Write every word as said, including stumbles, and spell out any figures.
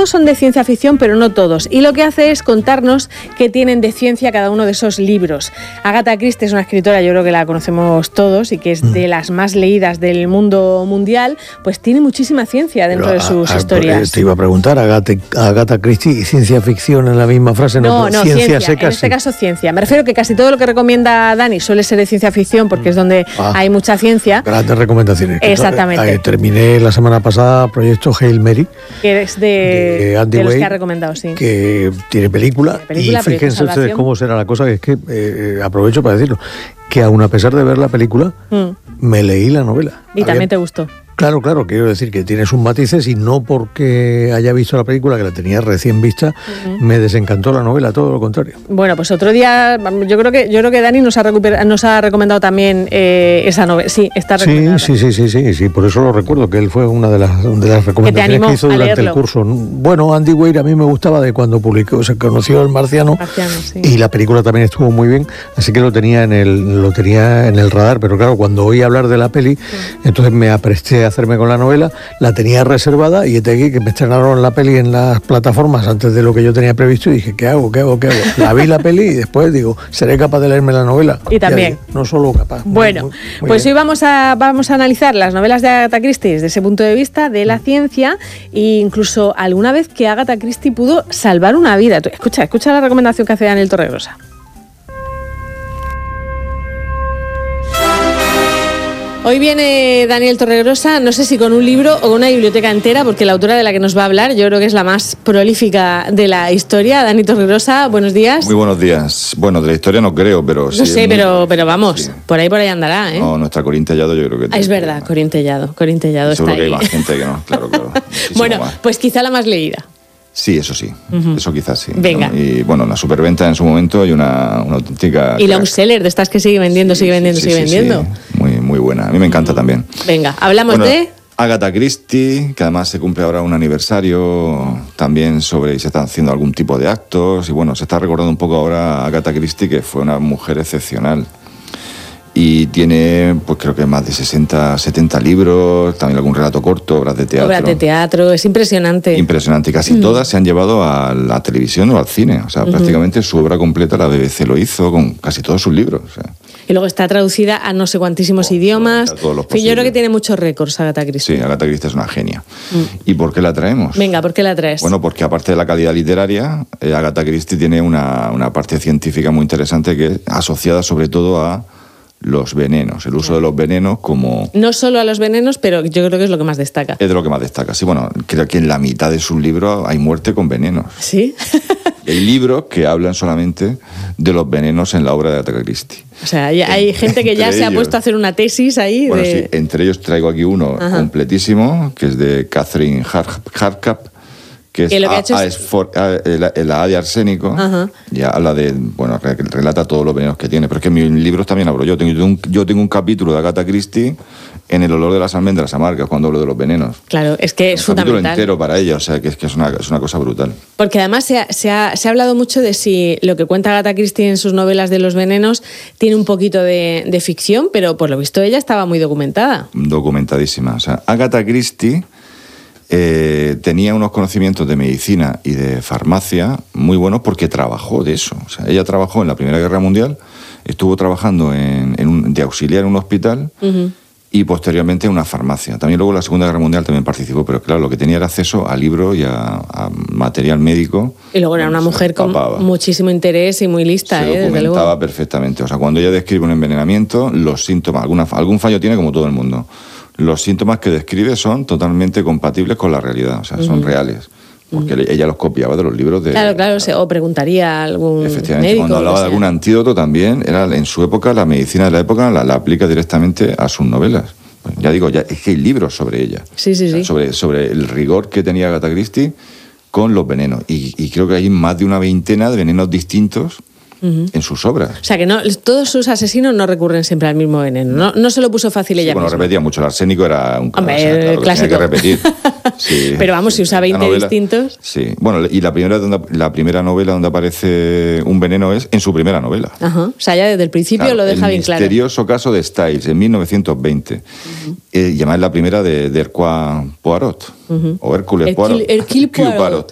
todos son de ciencia ficción, pero no todos. Y lo que hace es contarnos qué tienen de ciencia cada uno de esos libros. Agatha Christie es una escritora, yo creo que la conocemos todos y que es de las más leídas del mundo mundial, pues tiene muchísima ciencia dentro pero, de sus a, a, historias. Te iba a preguntar, Agatha, Agatha Christie y ciencia ficción en la misma frase. No, no, no ciencia, ciencia secas, en este sí. caso ciencia. Me refiero que casi todo lo que recomienda Dani suele ser de ciencia ficción porque es donde ah, hay mucha ciencia. Grandes recomendaciones. Exactamente. Eh, terminé la semana pasada Proyecto Hail Mary. Que es de, de, Andy de los Way, que ha recomendado, sí. Que tiene película. Tiene película y fíjense ustedes cómo será la cosa, que es que eh, aprovecho para decirlo, que aun a pesar de ver la película, mm. me leí la novela. Y Había, también te gustó. Claro, claro, quiero decir que tiene sus matices y no porque haya visto la película, que la tenía recién vista, uh-huh. me desencantó la novela, todo lo contrario. Bueno, pues otro día, yo creo que yo creo que Dani nos ha, recuper- nos ha recomendado también eh, esa novela. Sí, está recomendada. Sí, sí, sí, sí, sí, sí, por eso lo recuerdo, que él fue una de las, de las recomendaciones que, que hizo durante el curso. Bueno, Andy Weir a mí me gustaba de cuando publicó, se conoció El Marciano, Marciano sí. y la película también estuvo muy bien, así que lo tenía en el, lo tenía en el radar, pero claro, cuando oí hablar de la peli, sí. entonces me apresté a hacerme con la novela, la tenía reservada y este aquí que me estrenaron la peli en las plataformas antes de lo que yo tenía previsto y dije, ¿qué hago? ¿Qué hago? ¿Qué hago? La vi la peli y después digo, ¿seré capaz de leerme la novela? Y también. Ya, no solo capaz. Bueno, muy, muy, muy pues bien. Hoy vamos a, vamos a analizar las novelas de Agatha Christie desde ese punto de vista de la ciencia e incluso alguna vez que Agatha Christie pudo salvar una vida. Escucha, escucha la recomendación que hace Daniel Torregrosa. Hoy viene Daniel Torregrosa, no sé si con un libro o con una biblioteca entera, porque la autora de la que nos va a hablar yo creo que es la más prolífica de la historia. Dani Torregrosa, buenos días. Muy buenos días. Bueno, de la historia no creo, pero sí. No sé, pero, muy... pero vamos, sí. por ahí por ahí andará, ¿eh? No, nuestra Corín Tellado yo creo que... Ah, es verdad, que... Corín Tellado, Corín Tellado está ahí. Seguro que hay más gente que no, claro, claro. Bueno, más. Pues quizá la más leída. Sí, eso sí, uh-huh. eso quizás sí. Venga. ¿no? Y bueno, una superventa en su momento y una, una auténtica... Y long seller, de estas que sigue vendiendo, sí, sigue vendiendo, sí, sigue sí, vendiendo. Sí. Muy, muy buena, a mí me encanta también. Venga, hablamos bueno, de... Agatha Christie, que además se cumple ahora un aniversario también sobre, y se están haciendo algún tipo de actos, y bueno, se está recordando un poco ahora a Agatha Christie, que fue una mujer excepcional. Y tiene, pues creo que más de sesenta, setenta libros, también algún relato corto, obras de teatro. Obras de teatro, es impresionante. Impresionante, casi mm. todas se han llevado a la televisión o al cine. O sea, mm-hmm. prácticamente su obra completa la B B C lo hizo con casi todos sus libros. O sea. Y luego está traducida a no sé cuantísimos oh, idiomas. Todos los yo creo que tiene muchos récords Agatha Christie. Sí, Agatha Christie es una genia. Mm. ¿Y por qué la traemos? Venga, ¿por qué la traes? Bueno, porque aparte de la calidad literaria, eh, Agatha Christie tiene una, una parte científica muy interesante que es asociada sobre todo a los venenos, el uso de los venenos como... No solo a los venenos, pero yo creo que es lo que más destaca. Es de lo que más destaca, sí, bueno, creo que en la mitad de sus libros hay muerte con venenos. ¿Sí? Hay libros que hablan solamente de los venenos en la obra de Agatha Christie. O sea, hay, hay gente que ya se ellos, ha puesto a hacer una tesis ahí. Bueno, de... sí, entre ellos traigo aquí uno Ajá. completísimo, que es de Catherine Hardcap, que es, que lo que a, hecho es... For, a, la, la A de arsénico, Ajá. ya habla de, bueno, relata todos los venenos que tiene, pero es que en mis libros también hablo yo. Tengo un, yo tengo un capítulo de Agatha Christie en el olor de las almendras amargas, cuando hablo de los venenos. Claro, es que es un fundamental. Un capítulo entero para ella, o sea, que es, que es, una, es una cosa brutal. Porque además se ha, se, ha, se ha hablado mucho de si lo que cuenta Agatha Christie en sus novelas de los venenos tiene un poquito de, de ficción, pero por lo visto ella estaba muy documentada. Documentadísima. O sea, Agatha Christie... Eh, tenía unos conocimientos de medicina y de farmacia muy buenos porque trabajó de eso. O sea, ella trabajó en la Primera Guerra Mundial, estuvo trabajando en, en un, de auxiliar en un hospital uh-huh. y posteriormente en una farmacia. También luego en la Segunda Guerra Mundial también participó, pero claro, lo que tenía era acceso a libros y a, a material médico. Y luego era una mujer con muchísimo interés y muy lista. Se eh, documentaba desde perfectamente. O sea, cuando ella describe un envenenamiento, los síntomas, alguna, algún fallo tiene como todo el mundo. Los síntomas que describe son totalmente compatibles con la realidad, o sea, son uh-huh. reales. Porque uh-huh. ella los copiaba de los libros de... Claro, claro, se, o preguntaría a algún Efectivamente, médico, cuando hablaba de algún antídoto también, era en su época, la medicina de la época la, la aplica directamente a sus novelas. Pues ya digo, ya, es que hay libros sobre ella. Sí, sí, o sea, sí. Sobre, sobre el rigor que tenía Agatha Christie con los venenos. Y, y creo que hay más de una veintena de venenos distintos Uh-huh. en sus obras. O sea, que no, todos sus asesinos no recurren siempre al mismo veneno. No, no se lo puso fácil ella sí, bueno, misma. repetía mucho. El arsénico era un Hombre, o sea, claro, clásico. Que tenía que repetir. Sí, pero vamos, sí, si usa veinte novela, distintos... Sí. Bueno, y la primera, donde, la primera novela donde aparece un veneno es en su primera novela. Ajá. O sea, ya desde el principio claro, lo deja bien claro. El misterioso caso de Styles, en mil novecientos veinte. Uh-huh. Eh, llamada la primera de, de Hercule Poirot. Uh-huh. O Hércules Poirot. Hercule Poirot.